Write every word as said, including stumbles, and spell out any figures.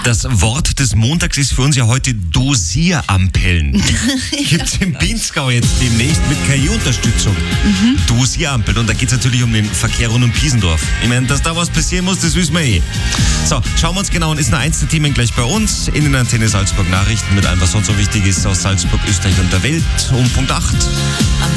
Das Wort des Montags ist für uns ja heute Dosierampeln. Gibt's im Pinzgau jetzt demnächst mit K I-Unterstützung. Mhm. Dosierampeln. Und da geht's natürlich um den Verkehr rund um Piesendorf. Ich meine, dass da was passieren muss, das wissen wir eh. So, schauen wir uns genau an. Ist ein Einzelthemen gleich bei uns in den Antenne Salzburg Nachrichten mit allem, was sonst so wichtig ist aus Salzburg, Österreich und der Welt um Punkt acht.